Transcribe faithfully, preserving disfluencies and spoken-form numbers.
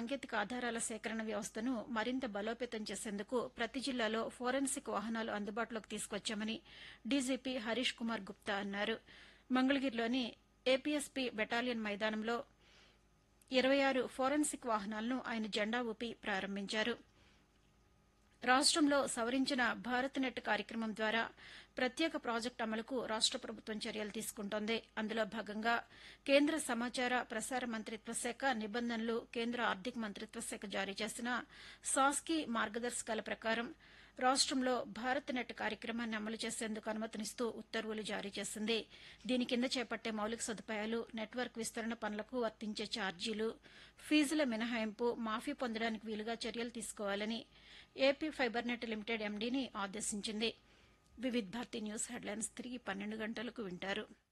సాంకేతిక ఆధారాల సేకరణ వ్యవస్థను మరింత బలోపేతం చేసేందుకు ప్రతి జిల్లాలో ఫోరెన్సిక్ వాహనాలు అందుబాటులోకి తీసుకొచ్చామని డీజీపీ హరీష్ కుమార్ గుప్తా అన్నారు. మంగళగిరిలోని ఏపీఎస్పీ బెటాలియన్ మైదానంలో ఇరవై ఆరు ఫోరెన్సిక్ వాహనాలను ఆయన జెండా ఊపి ప్రారంభించారు. రాష్టంలో సవరించిన భారత్ నెట్ కార్యక్రమం ద్వారా ప్రత్యేక ప్రాజెక్టు అమలుకు రాష్ట ప్రభుత్వం చర్యలు తీసుకుంటోంది. అందులో భాగంగా కేంద్ర సమాచార ప్రసార మంత్రిత్వ శాఖ నిబంధనలు, కేంద్ర ఆర్థిక మంత్రిత్వ శాఖ జారీ చేసిన సాస్కీ మార్గదర్శకాల ప్రకారం రాష్టంలో భారత్ నెట్ కార్యక్రమాన్ని అమలు చేసేందుకు అనుమతినిస్తూ ఉత్తర్వులు జారీ చేసింది. దీని కింద చేపట్టే మౌలిక సదుపాయాలు, నెట్వర్క్ విస్తరణ పనులకు వర్తించే ఛార్జీలు, ఫీజుల మినహాయింపు, మాఫీ పొందడానికి వీలుగా చర్యలు తీసుకోవాలని ఏపీ ఫైబర్ నెట్ లిమిటెడ్ ఎండీని ఆదేశించింది. వివిధ్ భారతి న్యూస్ హెడ్లైన్స్ తిరిగి పన్నెండు గంటలకు వింటారు.